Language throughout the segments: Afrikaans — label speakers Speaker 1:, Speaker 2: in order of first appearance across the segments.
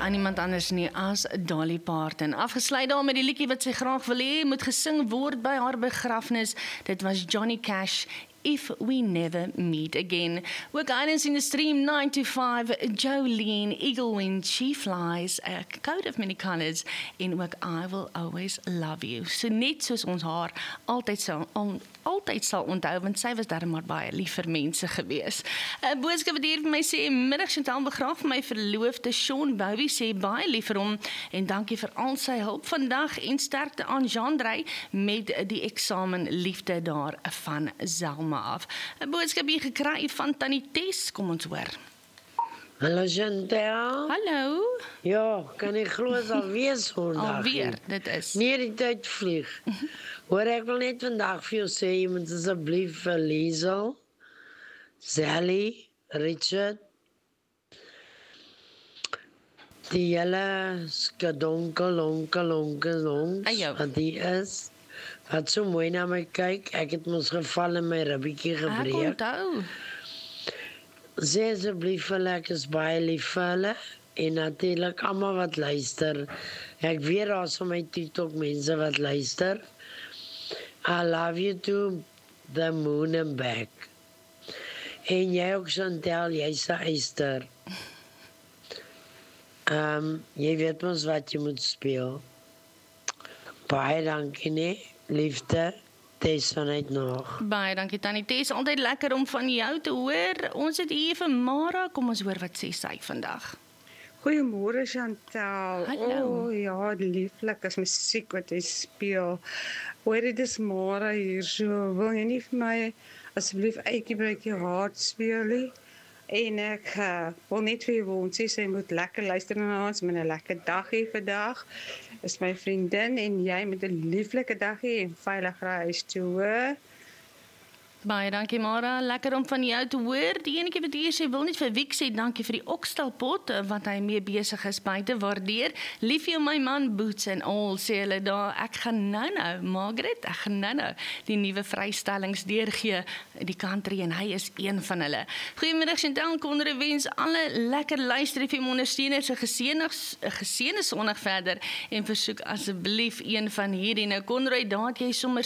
Speaker 1: aan niemand anders nie as Dolly Parton. Afgesluit daar met die liedjie wat sy graag wil hê moet gesing word by haar begrafnis. Dit was Johnny Cash, If We Never Meet Again. Ook guidance in the stream 925, Jolene, Eagle Wind, She Flies, A Coat of Many Colors, en ook I Will Always Love You. So net soos ons haar altyd sal onthou, want sy was daarom maar baie lief vir mense gewees. 'n Boodskap wat hier vir my sê, middag Chantal begraaf my verloofde Sean Bowie, sê baie lief vir hom, en dankie vir al sy hulp vandag, en sterkte aan Jean-Drey met die eksamen liefde daar van Zelma af. 'n boodskap hier gekry van Tannie Tess, kom ons hoor.
Speaker 2: Hallo Chantal.
Speaker 1: Hallo.
Speaker 2: Ja, kan ek glo is alweer Sondag.
Speaker 1: Alweer, dit is.
Speaker 2: Nee, die tyd vlieg. Hoor, ek wil net vandag vir jou sê, jy moet asseblief vir Liesel, Sally, Richard, die hele skadonkelonk, wat die is, wat so mooi na my kyk, ek het mos geval en my ribbietjie gebreek.
Speaker 1: Ek onthou.
Speaker 2: Sê asseblief vir hulle, ek is baie lief vir hulle, en natuurlijk almal wat luister. Ek weet daar is van my TikTok mense wat luister. I love you to the moon and back. En jy ook Chantal, jy's 'n eister. Jy weet mos wat jy moet speel. Baie dankie nie, liefde. Tess vanuit nog.
Speaker 1: Baie dankie Tannie Tess, altyd lekker om van jou te hoor. Ons het hier vir Mara, kom ons hoor wat sê sy vandag.
Speaker 3: Goeiemôre Chantal.
Speaker 1: Hallo.
Speaker 3: Ja, lieflik is musiek wat jy speel. Hoor dit is Mara hier so. Wil jy nie vir my asseblief Uitjie breek jou hart speel nie? En ek wil net vir jou wil sê sy moet lekker luister na ons met 'n lekker dag hier vandag. Is my vriendin en jy met 'n lieflike dag hier en veilig huis toe, hoor.
Speaker 1: Baie dankie Mara, lekker om van jou te hoor. Die enetjie wat hier sê, wil net vir Wiek sê dankie vir die okstelpot wat hy mee besig is buite, waardeer. Lief vir my man Boots en al, sê hulle daar, ek gaan nou, Margaret, ek gaan nou die nuwe vrystellings deurgee, die country, en hy is een van hulle. Goeiemiddag Chantal, Konrad wens alle lekker luister vir my ondersteuners 'n geseënde Sondag verder, en versoek asseblief een van hierdie. Nou Konrad, daar het jy sommer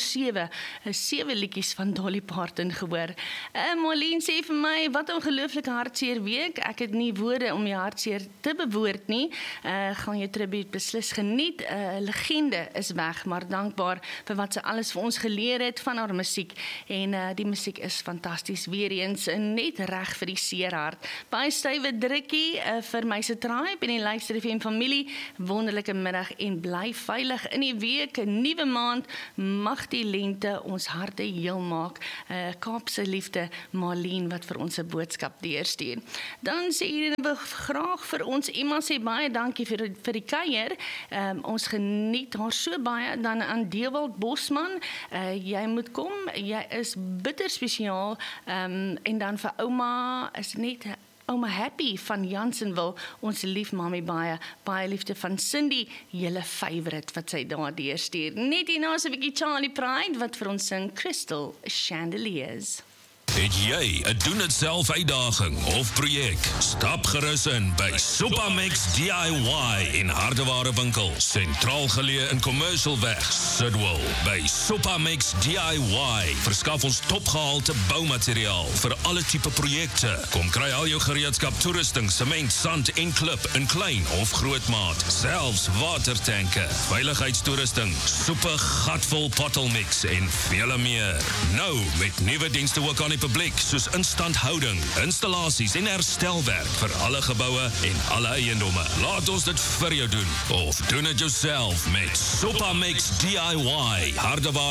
Speaker 1: 7 liedjies van Dolly Parton gehoor. Marlene sê vir my, wat 'n ongelooflike hartseer week. Ek het nie woorde om die hartseer te bewoord nie. Gaan jou tribute beslis geniet. Legende is weg, maar dankbaar vir wat sy alles vir ons geleer het van haar musiek. En die musiek is fantasties. Weer eens net reg vir die seer hart. Baie stywe drukkie vir my se tribe en die luister FM familie. Wonderlike middag en bly veilig in die week. 'n Nuwe maand. Mag die lente ons harte heel maak. Kaapse liefde Marlene wat vir ons 'n boodskap deurstuur. Dan sê hier graag vir ons, Emma sê baie dankie vir die kuier. Ons geniet haar so baie. Dan aan Dewald Bosman, jy moet kom, jy is bitter spesiaal. En dan vir ouma, is net Ouma Happy van Jansenwil, ons lief mami baie liefde van Cindy, julle favourite wat sy daar deurstuur. Net hierna is 'n bietjie Charlie Pride wat vir ons sing Crystal Chandeliers.
Speaker 4: Het jy 'n doen dit self uitdaging of projek? Stap gerus in by Supamex DIY in Hardeware winkel, sentraal geleë in Commercialweg, Sidwell. By Supamex DIY verskaf ons topgehalte boumateriaal vir alle tipe projekte. Kom kry al jou gereedskap, toerusting, sement, sand en klip in klein of groot maat, selfs watertanke, veiligheidstoerusting, soepe gatvol pottelmix en vele meer. Nou met nuwe dienste ook aan die publiek, soos instandhouding, installasies en herstelwerk vir alle geboue en alle eiendomme. Laat ons dit vir jou doen, of doen dit jouself met Supamex DIY, Hardeware